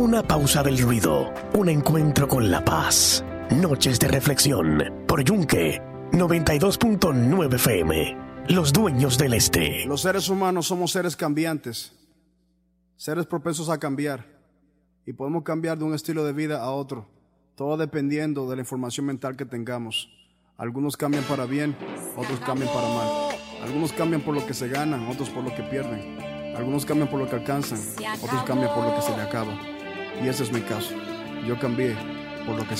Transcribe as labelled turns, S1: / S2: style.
S1: Una pausa del ruido, un encuentro con la paz. Noches de reflexión por Yunque 92.9 FM. Los dueños del este.
S2: Los seres humanos somos seres cambiantes, seres propensos a cambiar, y podemos cambiar de un estilo de vida a otro, todo dependiendo de la información mental que tengamos. Algunos cambian para bien, otros cambian para mal. Algunos cambian por lo que se ganan, otros por lo que pierden. Algunos cambian por lo que alcanzan, otros cambian por lo que se le acaba. Y ese es mi caso. Yo cambié por lo que